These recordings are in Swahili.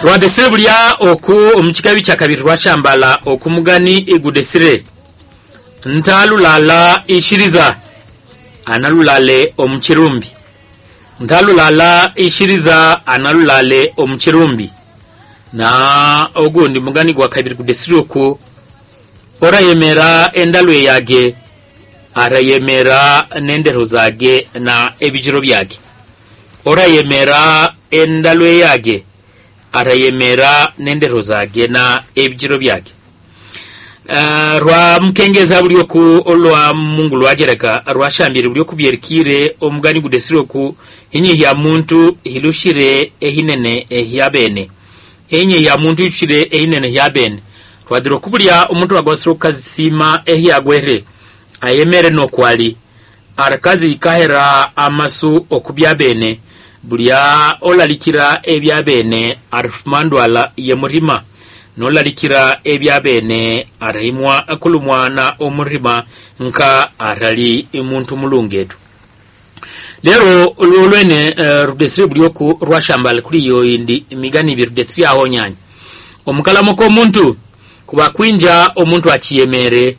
Rwadesire bulia oku omchikabi chakabiri rwashambala okumugani igudesire. Ntalulala ishiriza analulale omchirumbi. Ntalulala ishiriza analulale omchirumbi. Na ogundi mugani gwa kabiri gudesire oku ora yemera endalwe yage arayemera nendero zage na ebijiro byage. Ora yemera endalwe yage arayemera nendero zage na ebijiro byage. Rwa mkengeza buli oku olwa Mungu lwagereka rwashambire buli oku byerikire omugani gudesire oku inye ya muntu hilushire ehinene ehyabene. Enye ya muntu hilushire ehinene ehyabene. Rwadiro kubulya omuntu wagwasiro kazisima ehyagwere ayemere no kwali arakazi ikahera amasu okubyabene bulya olalikira ebyabene arfumandwala yemurima nolalikira ebyabene arahimwa akulumwana omurima nka arali umuntu mulungetu. Lero olwene rudesire buli oku rwashambala kuri yo indi imigani birudesire aho nyanya omukalamo ko muntu kuba kwinja omuntu achiyemere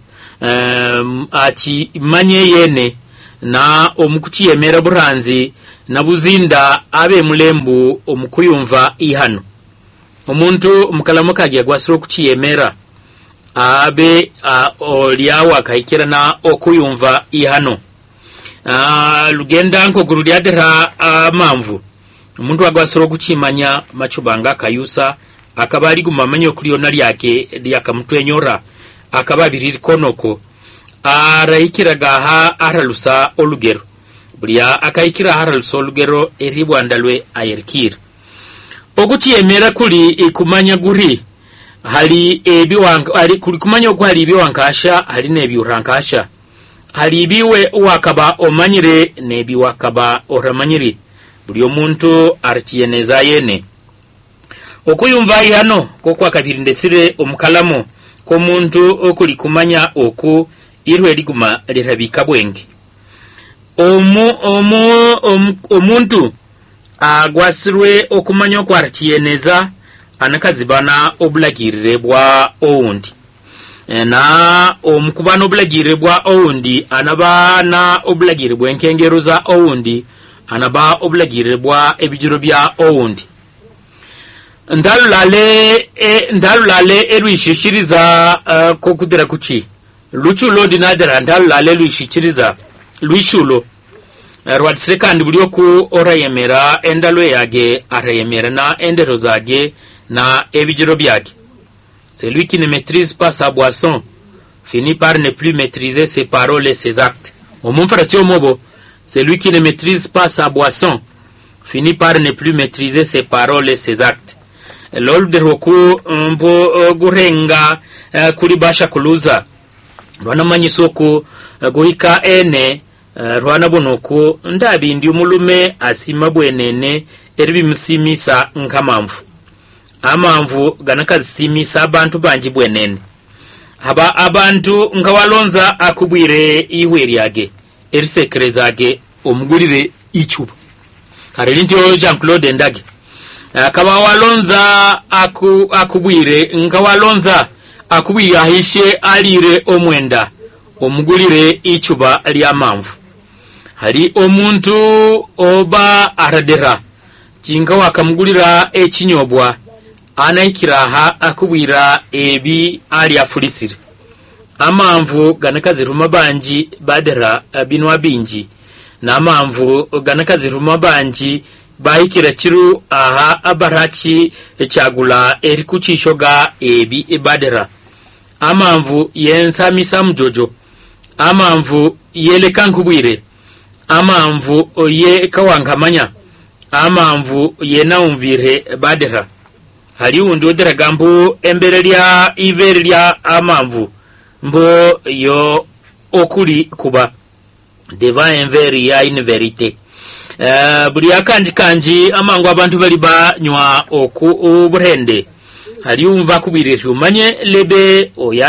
manye yene na omukuchiyemera buranzi na buzinda abe mulembu omukuyumva ihano. Omuntu mukalamuka gyagwasiro kuchiyemera abe oliawa kaikira na okuyumva ihano. Lugenda nko gurudyadera mamvu. Omuntu agwasiro kuchimanya machubanga kayusa akabali gumamanyo kuliyona lyake lyakamutwenyora akababiri konoko arayikiragaha aralusa olugero bulya akayikira haralusa olugero eribwandalwe ayerikira okuchiyemera kuli ikumanya guri hali ebiwanka ali kuli kumanya ko hali ebiwankasha hali nebyurankasha hali ibiwe wakaba omanyire nebiwakaba oramanyire buli omuntu archiyeneza yene okuyumva ihano kokwa kabiri ndesire omukalamo ko muntu okuli kumanya oku irwe liguma lirabika bwenge. Omuntu agwasirwe okumanya okwarchiyeneza anakazibana obulagirire bwa oundi. Na omukubana obulagirire bwa oundi anabana obulagirire bwenkengero za oundi anaba obulagirire bwa ebijiro bya oundi. Ndalulale erwishishiriza kokudira kuchi luchulo dinadira ndalulale erwishishiriza lwishulo rwadisire kandi buli oku orayemera endalwe yage arayemera na endero zage na ebijiro byage. Celui qui ne maîtrise pas sa boisson finit par ne plus maîtriser ses paroles et ses actes. Omunfarasi omobo celui qui ne maîtrise pas sa boisson finit par ne plus maîtriser ses paroles et ses actes. Lolu deroku mbo gurenga kuri basha kuluza rwana manyisoko guhika ene rwana bonoku ndabindi umulume asima bwenene eribimusimisa nkamamvu amamvu ganakazisimisa abantu banji bwenene haba abantu ngawalonza akubwire ihwe lyage erisekerezage omugulire ichuba harelinti Jean-Claude Ndage akaba walonza akubwire ngawalonza akubwire ahishe alire omwenda omugulire ichuba lyamamvu hari omuntu oba aradera kinga wakamugulira ekinyobwa anayikiraha akubwira ebi ali afulisire amamvu ganakaziruma banji badera binwa binji na amamvu ganakaziruma banji bahikira kiru aha abarachi ekyagula erikuchishoga ebi ibadera amamvu yensamisa mjojo amamvu yelekankubwire amamvu ye kawankamanya amamvu yenaumvire badera hali undi odera gambu embere lya iveri lya amamvu mbo yo okuli kuba devant un verre ya une vérité. Buli kanji amangu abantu bali banywa oku uburende hali umva kubirira umanye lebe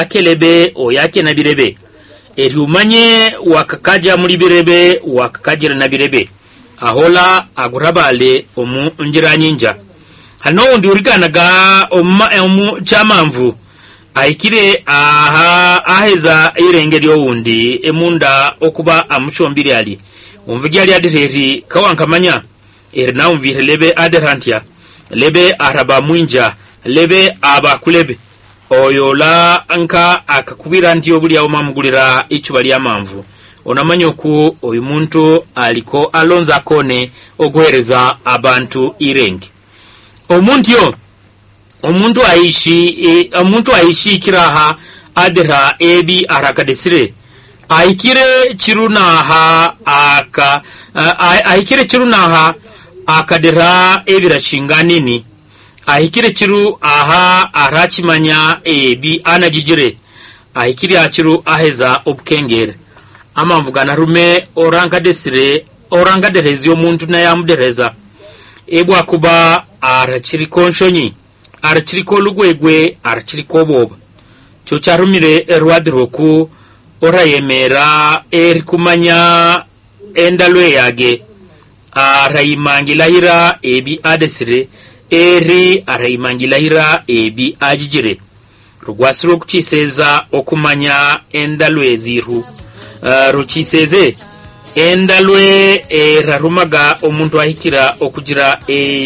oyake na birebe eri umanye wakakaja muri birebe wakakajira na birebe ahola agurabale omu njira nyinja hano ndi uriganaga chamamvu aikire aheza irengeri oundi emunda okuba amuchombiri ali umvigi ali adireri kawankamanya erina umvire lebe aderantia lebe araba mwinja lebe abakulebe oyola anka akakubira ntiyo buli yawo mamugulira ichuba lya manvu onamanya ku oyu muntu aliko alonza kone ogwereza abantu irenge omuntu aishi kiraha adera ebi arakadesire aikire chirunaha akadera ebirashinga nini aikire chiru aha arachimanya ebi anajijire aikire achiru aheza obkengere amamvugana rume orangaderezi omuntu na yamudereza ebwa kuba arachiri konshonyi arachiri kolugwegwe arachiri koboba cyo charumire erwadiroku orayemera kumanya endalwe yage arayimangilahira ebi adesire arayimangilahira ebi ajijire rugwasiro kuchiseza okumanya endalwe ziru ruchiseze endalwe rarumaga omuntu ahikira okugira